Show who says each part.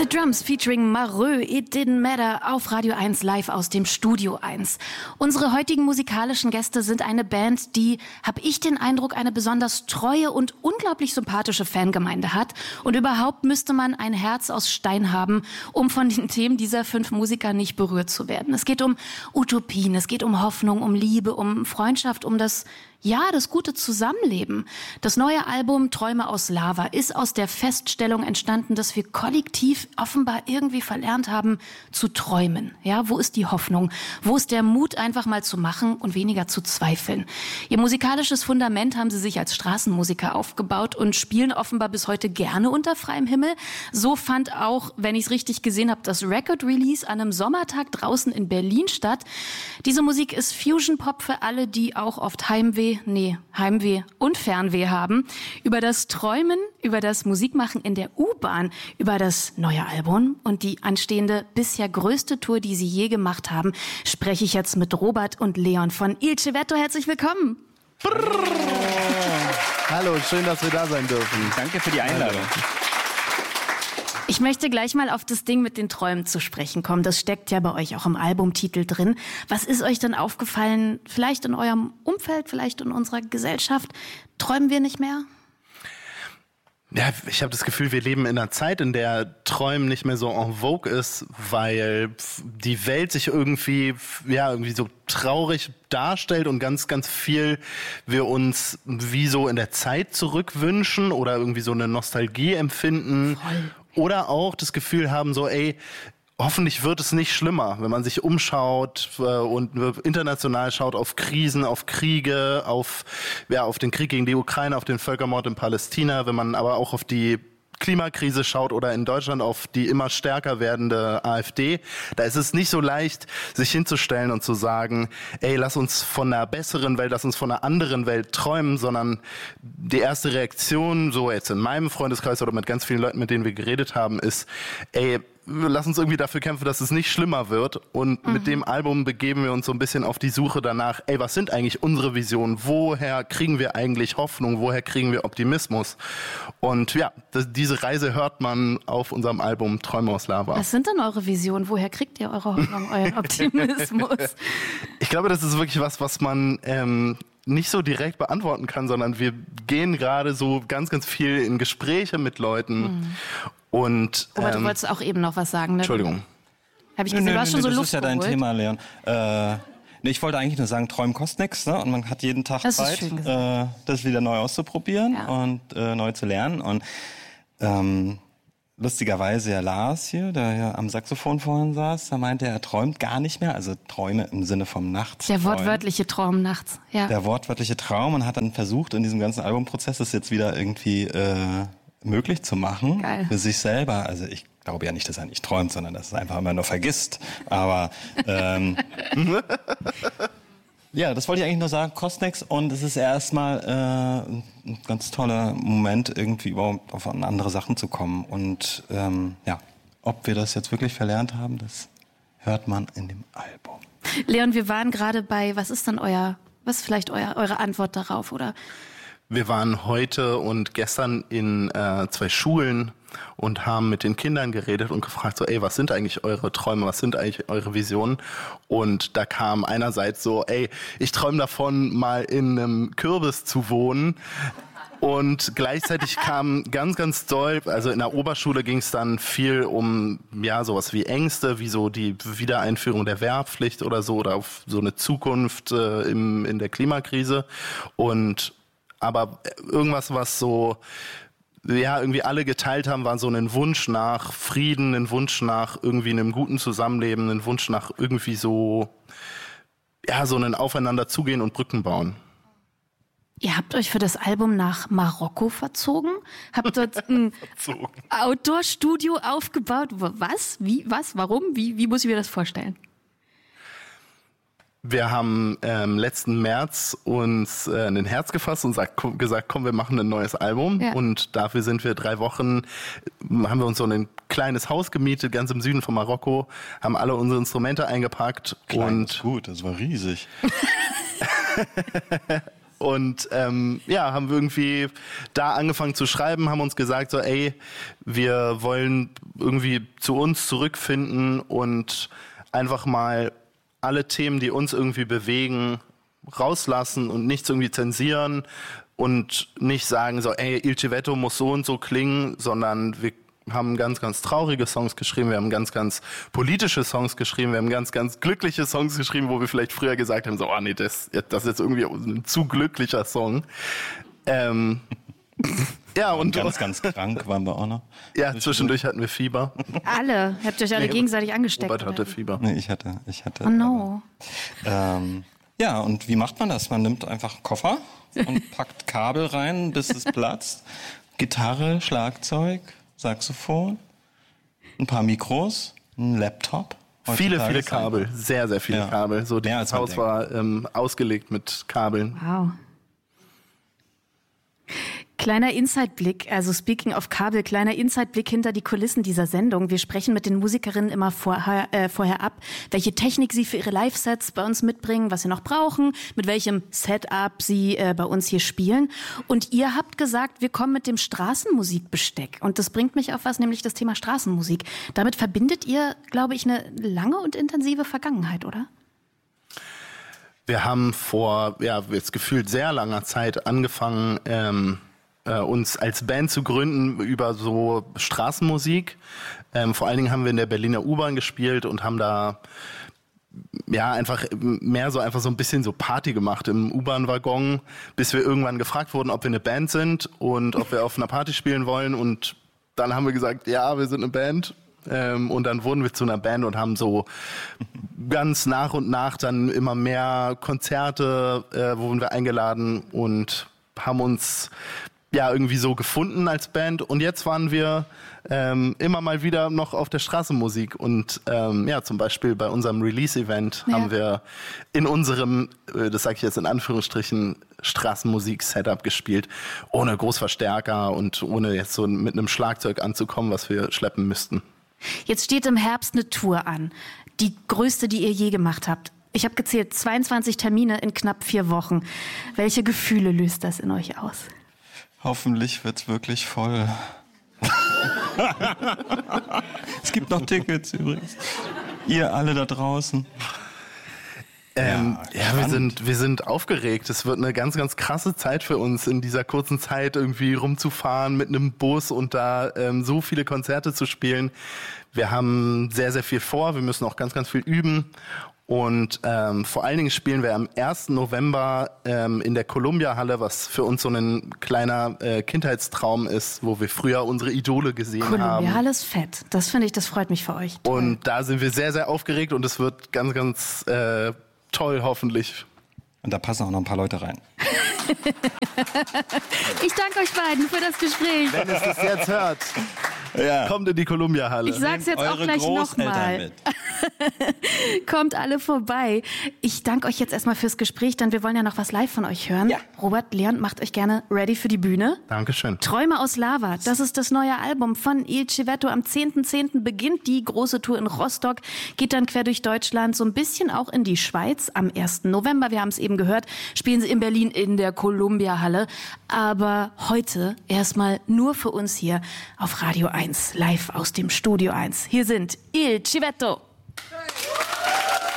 Speaker 1: Drums featuring Mareux, It Didn't Matter auf Radio 1 live aus dem Studio 1. Unsere heutigen musikalischen Gäste sind eine Band, die, habe ich den Eindruck, eine besonders treue und unglaublich sympathische Fangemeinde hat. Und überhaupt müsste man ein Herz aus Stein haben, um von den Themen dieser 5 Musiker nicht berührt zu werden. Es geht um Utopien, es geht um Hoffnung, um Liebe, um Freundschaft, um das gute Zusammenleben. Das neue Album Träume aus Lava ist aus der Feststellung entstanden, dass wir kollektiv offenbar irgendwie verlernt haben zu träumen. Ja, wo ist die Hoffnung? Wo ist der Mut, einfach mal zu machen und weniger zu zweifeln? Ihr musikalisches Fundament haben sie sich als Straßenmusiker aufgebaut und spielen offenbar bis heute gerne unter freiem Himmel. So fand auch, wenn ich es richtig gesehen habe, das Record-Release an einem Sommertag draußen in Berlin statt. Diese Musik ist Fusion-Pop für alle, die auch oft Heimweh und Fernweh haben. Über das Träumen, über das Musikmachen in der U-Bahn, über das neue Album und die anstehende bisher größte Tour, die sie je gemacht haben, spreche ich jetzt mit Robert und Leon von Il Civetto. Herzlich willkommen.
Speaker 2: Hallo, schön, dass wir da sein dürfen.
Speaker 3: Danke für die Einladung.
Speaker 1: Ich möchte gleich mal auf das Ding mit den Träumen zu sprechen kommen. Das steckt ja bei euch auch im Albumtitel drin. Was ist euch denn aufgefallen, vielleicht in eurem Umfeld, vielleicht in unserer Gesellschaft? Träumen wir nicht mehr?
Speaker 2: Ja, ich habe das Gefühl, wir leben in einer Zeit, in der Träumen nicht mehr so en vogue ist, weil die Welt sich irgendwie so traurig darstellt und ganz, ganz viel wir uns wie so in der Zeit zurückwünschen oder irgendwie so eine Nostalgie empfinden.
Speaker 1: Voll.
Speaker 2: Oder auch das Gefühl haben, so, hoffentlich wird es nicht schlimmer, wenn man sich umschaut und international schaut auf Krisen, auf Kriege, auf den Krieg gegen die Ukraine, auf den Völkermord in Palästina, wenn man aber auch auf die Klimakrise schaut oder in Deutschland auf die immer stärker werdende AfD, da ist es nicht so leicht, sich hinzustellen und zu sagen, lass uns von einer besseren Welt, lass uns von einer anderen Welt träumen, sondern die erste Reaktion, so jetzt in meinem Freundeskreis oder mit ganz vielen Leuten, mit denen wir geredet haben, ist, lass uns irgendwie dafür kämpfen, dass es nicht schlimmer wird. Und mit dem Album begeben wir uns so ein bisschen auf die Suche danach, was sind eigentlich unsere Visionen? Woher kriegen wir eigentlich Hoffnung? Woher kriegen wir Optimismus? Und ja, diese Reise hört man auf unserem Album Träume aus Lava.
Speaker 1: Was sind denn eure Visionen? Woher kriegt ihr eure Hoffnung, euren Optimismus?
Speaker 2: Ich glaube, das ist wirklich was man nicht so direkt beantworten kann, sondern wir gehen gerade so ganz, ganz viel in Gespräche mit Leuten. Und,
Speaker 1: aber du wolltest auch eben noch was sagen, ne?
Speaker 2: Entschuldigung.
Speaker 1: Hab ich gesehen, du hast schon so
Speaker 3: das
Speaker 1: Luft
Speaker 3: ist ja dein
Speaker 1: geholt.
Speaker 3: Thema, Leon. Ich wollte eigentlich nur sagen, Träumen kostet nichts, ne? Und man hat jeden Tag
Speaker 1: Das ist
Speaker 3: Zeit,
Speaker 1: schön gesagt.
Speaker 3: das wieder neu auszuprobieren und neu zu lernen. Und lustigerweise ja Lars hier, der ja am Saxophon vorhin saß, da meinte er träumt gar nicht mehr, also Träume im Sinne vom Nachts.
Speaker 1: Der wortwörtliche Traum nachts, ja.
Speaker 3: Der wortwörtliche Traum und hat dann versucht, in diesem ganzen Albumprozess das jetzt wieder irgendwie möglich zu machen.
Speaker 1: Geil.
Speaker 3: Für sich selber. Also ich glaube ja nicht, dass er nicht träumt, sondern dass er es einfach immer nur vergisst. Aber ja, das wollte ich eigentlich nur sagen, kostet nix und es ist erstmal ein ganz toller Moment, irgendwie überhaupt auf andere Sachen zu kommen. Und ob wir das jetzt wirklich verlernt haben, das hört man in dem Album.
Speaker 1: Leon, wir waren gerade bei, was ist vielleicht eure Antwort darauf, oder?
Speaker 2: Wir waren heute und gestern in 2 Schulen und haben mit den Kindern geredet und gefragt, so, was sind eigentlich eure Träume, was sind eigentlich eure Visionen? Und da kam einerseits so, ich träume davon, mal in einem Kürbis zu wohnen. Und gleichzeitig kam ganz, ganz doll, also in der Oberschule ging es dann viel um, sowas wie Ängste, wie so die Wiedereinführung der Wehrpflicht oder so, oder auf so eine Zukunft in der Klimakrise. Aber irgendwas, was so, irgendwie alle geteilt haben, war so ein Wunsch nach Frieden, ein Wunsch nach irgendwie einem guten Zusammenleben, ein Wunsch nach irgendwie so ein Aufeinander zugehen und Brücken bauen.
Speaker 1: Ihr habt euch für das Album nach Marokko verzogen? Habt dort ein Outdoor-Studio aufgebaut? Was? Wie? Was? Warum? Wie muss ich mir das vorstellen?
Speaker 2: Wir haben letzten März uns in den Herz gefasst und gesagt, komm, wir machen ein neues Album. Ja. Und dafür sind wir 3 Wochen, haben wir uns so ein kleines Haus gemietet, ganz im Süden von Marokko, haben alle unsere Instrumente eingepackt.
Speaker 3: Klein und gut, das war riesig.
Speaker 2: Und haben wir irgendwie da angefangen zu schreiben, haben uns gesagt, so ey, wir wollen irgendwie zu uns zurückfinden und einfach mal alle Themen, die uns irgendwie bewegen, rauslassen und nichts irgendwie zensieren und nicht sagen so, ey, Il Civetto muss so und so klingen, sondern wir haben ganz, ganz traurige Songs geschrieben, wir haben ganz, ganz politische Songs geschrieben, wir haben ganz, ganz glückliche Songs geschrieben, wo wir vielleicht früher gesagt haben, so, nee, das ist jetzt irgendwie ein zu glücklicher Song. Und
Speaker 3: ganz, ganz krank waren wir auch noch.
Speaker 2: Ja, zwischendurch hatten wir Fieber.
Speaker 1: Alle? Habt ihr euch alle gegenseitig angesteckt?
Speaker 2: Robert hatte Fieber.
Speaker 3: Nee, ich hatte.
Speaker 1: Oh no.
Speaker 3: Und wie macht man das? Man nimmt einfach einen Koffer und packt Kabel rein, bis es platzt. Gitarre, Schlagzeug, Saxophon, ein paar Mikros, ein Laptop.
Speaker 2: Viele Kabel, sehr, sehr viele Kabel. So, das Haus war ausgelegt mit Kabeln.
Speaker 1: Wow. Kleiner Insideblick, also speaking of Kabel, kleiner Insideblick hinter die Kulissen dieser Sendung. Wir sprechen mit den Musikerinnen immer vorher ab, welche Technik sie für ihre Live-Sets bei uns mitbringen, was sie noch brauchen, mit welchem Setup sie bei uns hier spielen. Und ihr habt gesagt, wir kommen mit dem Straßenmusikbesteck. Und das bringt mich auf was, nämlich das Thema Straßenmusik. Damit verbindet ihr, glaube ich, eine lange und intensive Vergangenheit, oder?
Speaker 2: Wir haben vor, jetzt gefühlt sehr langer Zeit angefangen, uns als Band zu gründen über so Straßenmusik. Vor allen Dingen haben wir in der Berliner U-Bahn gespielt und haben da einfach mehr so einfach so ein bisschen so Party gemacht im U-Bahn-Waggon, bis wir irgendwann gefragt wurden, ob wir eine Band sind und ob wir auf einer Party spielen wollen. Und dann haben wir gesagt, ja, wir sind eine Band. Und dann wurden wir zu einer Band und haben so ganz nach und nach dann immer mehr Konzerte, wurden wir eingeladen und haben uns irgendwie so gefunden als Band. Und jetzt waren wir immer mal wieder noch auf der Straßenmusik. Und zum Beispiel bei unserem Release-Event haben wir in unserem, das sage ich jetzt in Anführungsstrichen, Straßenmusik-Setup gespielt, ohne Großverstärker und ohne jetzt so mit einem Schlagzeug anzukommen, was wir schleppen müssten.
Speaker 1: Jetzt steht im Herbst eine Tour an. Die größte, die ihr je gemacht habt. Ich habe gezählt, 22 Termine in knapp 4 Wochen. Welche Gefühle löst das in euch aus?
Speaker 3: Hoffentlich wird's wirklich voll. Es gibt noch Tickets übrigens. Ihr alle da draußen.
Speaker 2: Wir sind aufgeregt. Es wird eine ganz, ganz krasse Zeit für uns, in dieser kurzen Zeit irgendwie rumzufahren mit einem Bus und da so viele Konzerte zu spielen. Wir haben sehr, sehr viel vor. Wir müssen auch ganz, ganz viel üben. Und vor allen Dingen spielen wir am 1. November in der Columbia-Halle, was für uns so ein kleiner Kindheitstraum ist, wo wir früher unsere Idole gesehen haben.
Speaker 1: Columbia-Halle ist fett. Das finde ich, das freut mich für euch. Toll.
Speaker 2: Und da sind wir sehr, sehr aufgeregt und es wird ganz, ganz toll, hoffentlich.
Speaker 3: Und da passen auch noch ein paar Leute rein.
Speaker 1: Ich danke euch beiden für das Gespräch.
Speaker 2: Wenn es das jetzt hört, kommt in die Columbia-Halle.
Speaker 1: Ich sag's jetzt auch gleich nochmal. Kommt alle vorbei. Ich danke euch jetzt erstmal fürs Gespräch, denn wir wollen ja noch was live von euch hören. Ja. Robert, Leon, macht euch gerne ready für die Bühne.
Speaker 2: Dankeschön.
Speaker 1: Träume aus Lava, das ist das neue Album von Il Civetto. Am 10.10. beginnt die große Tour in Rostock, geht dann quer durch Deutschland, so ein bisschen auch in die Schweiz. Am 1. November, wir haben es eben gehört, spielen sie in Berlin in der Columbia-Halle. Aber heute erstmal nur für uns hier auf Radio 1, live aus dem Studio 1. Hier sind Il Civetto.